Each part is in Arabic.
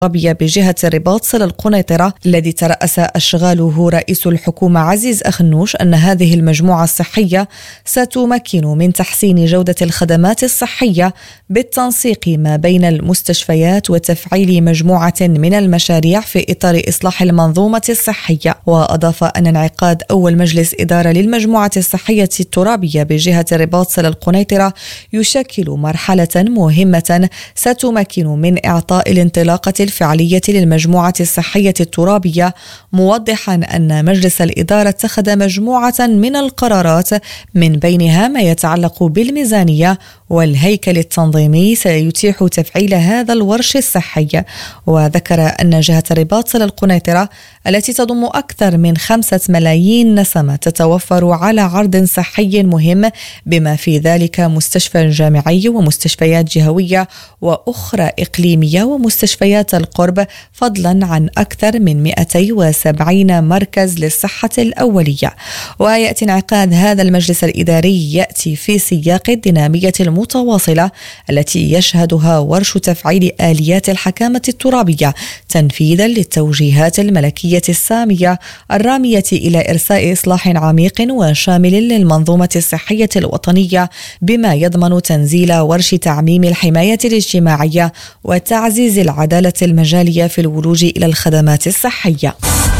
بجهة الرباط صلة القنيطرة الذي ترأس أشغاله رئيس الحكومة عزيز أخنوش أن هذه المجموعة الصحية ستمكن من تحسين جودة الخدمات الصحية بالتنسيق ما بين المستشفيات وتفعيل مجموعة من المشاريع في إطار إصلاح المنظومة الصحية. وأضاف أن انعقاد أول مجلس إدارة للمجموعة الصحية الترابية بجهة الرباط صلة القنيطرة يشكل مرحلة مهمة ستمكن من إعطاء الانطلاقة الفعلية للمجموعة الصحية الترابية، موضحا أن مجلس الإدارة اتخذ مجموعة من القرارات من بينها ما يتعلق بالميزانية والهيكل التنظيمي سيتيح تفعيل هذا الورش الصحي. وذكر أن جهة الرباط صلة القنيطرة التي تضم أكثر من 5 ملايين نسمة تتوفر على عرض صحي مهم بما في ذلك مستشفى جامعي ومستشفيات جهوية وأخرى إقليمية ومستشفيات القرب، فضلا عن أكثر من 270 مركز للصحة الأولية. ويأتي انعقاد هذا المجلس الإداري يأتي في سياق الدينامية المتواصلة التي يشهدها ورش تفعيل آليات الحكامة الترابية تنفيذا للتوجيهات الملكية السامية الرامية إلى إرساء إصلاح عميق وشامل للمنظومة الصحية الوطنية بما يضمن تنزيل ورش تعميم الحماية الاجتماعية وتعزيز العدالة المجالية في الولوج إلى الخدمات الصحية.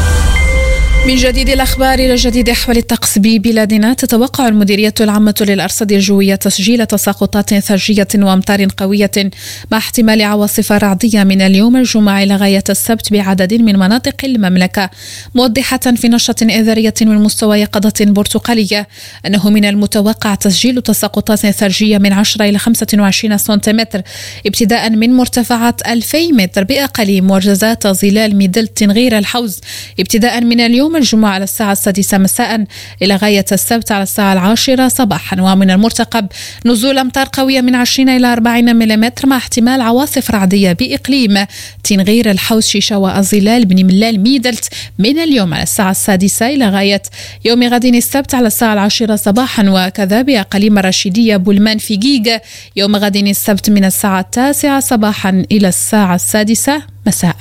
من جديد الأخبار إلى جديد أحوال الطقس ببلادنا. تتوقع المديرية العامة للأرصاد الجوية تسجيل تساقطات ثلجية وأمطار قوية مع احتمال عواصف رعدية من اليوم الجمعة إلى غاية السبت بعدد من مناطق المملكة، موضحة في نشرة إنذارية من مستوى يقظة برتقالية أنه من المتوقع تسجيل تساقطات ثلجية من 10 إلى 25 سنتيمتر ابتداء من مرتفعات 2000 متر بأقاليم وجزات ظلال ميدل تنغير الحوز ابتداء من اليوم الجمعة على الساعة 6 مساء إلى غاية السبت على الساعة 10 صباحا. ومن المرتقب نزول أمطار قوية من 20 إلى 40 ملم مع احتمال عواصف رعدية بإقليم تنغير الحوز شيشة والظلال بن ملال ميدلت من اليوم على الساعة 6 إلى غاية يوم غد السبت على الساعة 10 صباحا، وكذا بأقاليم الرشيدية بولمان في جيجا يوم غد السبت من الساعة 9 صباحا إلى الساعة 6 مساء.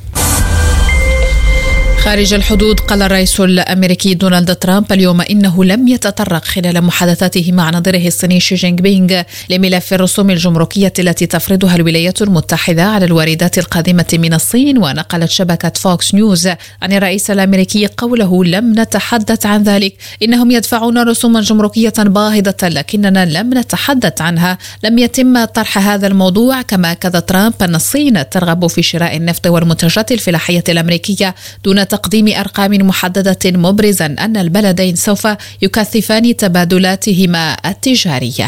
خارج الحدود، قال الرئيس الأمريكي دونالد ترامب اليوم إنه لم يتطرق خلال محادثاته مع نظيره الصيني شي جين بينغ لملف الرسوم الجمركية التي تفرضها الولايات المتحدة على الواردات القادمة من الصين. ونقلت شبكة فوكس نيوز عن الرئيس الأمريكي قوله: لم نتحدث عن ذلك، إنهم يدفعون رسوما جمركية باهظة لكننا لم نتحدث عنها، لم يتم طرح هذا الموضوع. كما أكد ترامب أن الصين ترغب في شراء النفط والمنتجات الفلاحية الأمريكية دون تقديم أرقام محددة، مبرزا أن البلدين سوف يكثفان تبادلاتهما التجارية.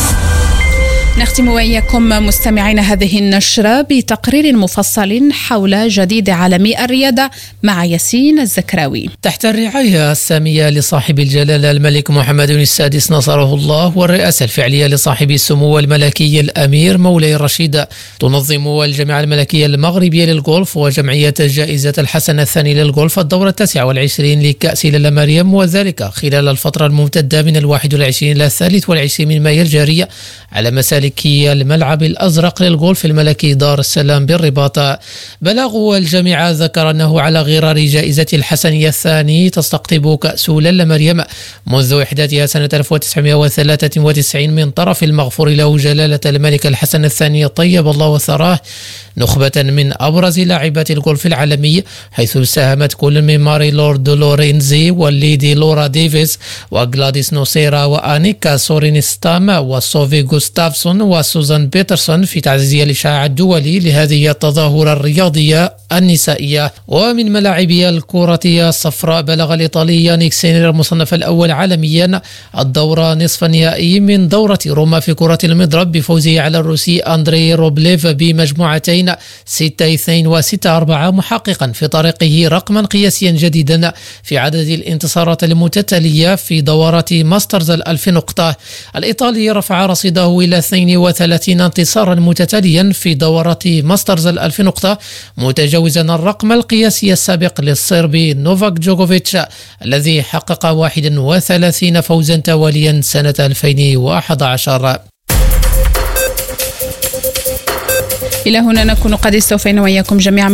نختم وإياكم مستمعين هذه النشرة بتقرير مفصل حول جديد عالمي الرياضة مع ياسين الزكراوي. تحت الرعاية السامية لصاحب الجلالة الملك محمد السادس نصره الله والرئاسة الفعلية لصاحب السمو الملكي الأمير مولاي الرشيد، تنظم الجامعة الملكية المغربية للغولف وجمعية جائزة الحسن الثاني للغولف الدورة 29 لكأس لالا مريم، وذلك خلال الفترة الممتدة من 21 إلى 23 من مايو الجاري على مسالك الملعب الأزرق للغولف الملكي دار السلام بالرباط. بلاغ الجامعة ذكر أنه على غرار جائزة الحسنية الثاني تستقطب كأس لالا مريم منذ إحداثها سنة 1993 من طرف المغفور له جلالة الملك الحسن الثاني طيب الله ثراه نخبة من أبرز لاعبات الغولف العالمي، حيث ساهمت كل من ماري لورد لورينزي والليدي لورا ديفيس وغلاديس نوسيرا وأنيكا سورينستام وصوفي غوستافسون وسوزان بيترسون في تعزيز الإشعاع الدولي لهذه التظاهرة الرياضية النسائية. ومن ملاعبها الكرة الصفراء، بلغ الإيطالي يانيك سينير المصنف الأول عالميا الدورة نصف النهائي من دورة روما في كرة المضرب بفوزه على الروسي أندري روبليف بمجموعتين 6-2 و6-4، محققا في طريقه رقما قياسيا جديدا في عدد الانتصارات المتتالية في دورات ماسترز 1000 نقطة. الإيطالي رفع رصيده إلى 32 انتصارا متتاليا في دورات ماسترز 1000 نقطة، متجاوزا الرقم القياسي السابق للصربي نوفاك جوكوفيتش الذي حقق 31 فوزا تواليا سنة 2011. إلى هنا نكون قد استوفينا وإياكم جميعا